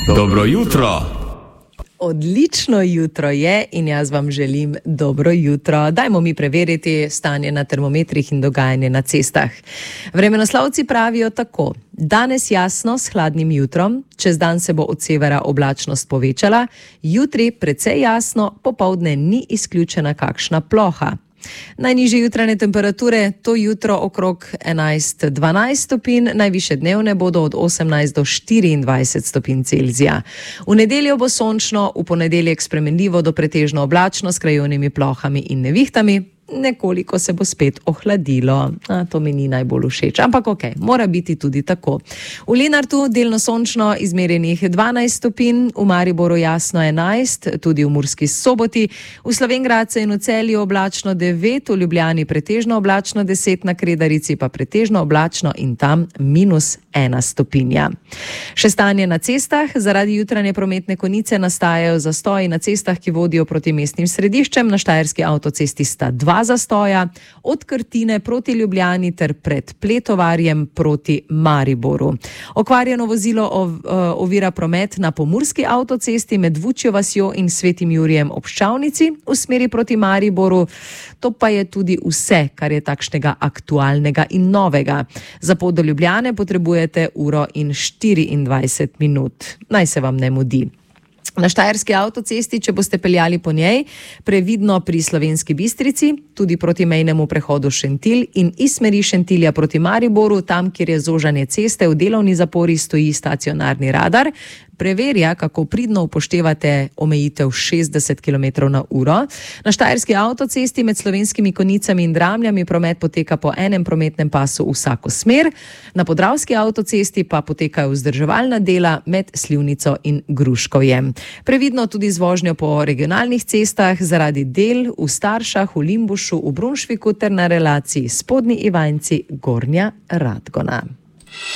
Dobro jutro. Odlično jutro je in jaz vam želim dobro jutro. Dajmo mi preveriti stanje na termometrih in dogajanje na cestah. Vremenoslovci pravijo tako: danes jasno s hladnim jutrom, čez dan se bo od severa oblačnost povečala, jutri precej jasno, popoldne ni izključena kakšna ploha. Najnižje jutranje temperature to jutro okrog 11-12 stopinj, najvišje dnevne bodo od 18 do 24 stopinj Celzija. V nedeljo bo sončno, v ponedeljek spremenljivo do pretežno oblačno s krajevnimi plohami in nevihtami. Nekoliko se bo spet ohladilo. To mi ni najbolj všeč, ampak okej, mora biti tudi tako. V Lenartu delno sončno, izmerjenih 12 stopinj, v Mariboru jasno 11, tudi v Murski Soboti, v Slovenj Gradcu in v Celju oblačno 9, v Ljubljani pretežno oblačno 10, na Kredarici pa pretežno oblačno in tam -1 stopinja. Še stanje na cestah. Zaradi jutranje prometne konice nastajajo zastoji na cestah, ki vodijo proti mestnim središčem. Na Štajerski avtocesti sta 2 zastoja, od Krtine proti Ljubljani ter pred Pletovarjem proti Mariboru. Okvarjeno vozilo ovira promet na Pomurski avtocesti med Vučjo vasjo in Svetim Jurijem ob Ščavnici v smeri proti Mariboru. To pa je tudi vse, kar je takšnega aktualnega in novega. Za pot do Ljubljane potrebujete 1:24 minut. Naj se vam ne mudi. Na Štajerski avtocesti, če boste peljali po njej, previdno pri Slovenski Bistrici, tudi proti mejnemu prehodu Šentilj in iz smeri Šentilja proti Mariboru, tam, kjer je zožanje ceste v delovni zapori, stoji stacionarni radar. Preverja, kako pridno upoštevate omejitev 60 km/h. Na Štajerski avtocesti med Slovenskimi Konjicami in Dramljami promet poteka po enem prometnem pasu vsako smer, na Podravski avtocesti pa potekajo vzdrževalna dela med Slivnico in Gruškovjem. Previdno tudi z vožnjo po regionalnih cestah zaradi del v Staršah, v Limbušu, v Brunšviku ter na relaciji Spodnji Ivanjci, Gornja Radgona.